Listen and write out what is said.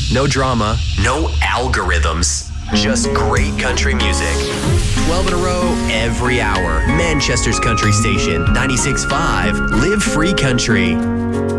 no drama, no algorithms. Just great country music. 12 in a row every hour. Manchester's country station, 96.5 Live Free Country.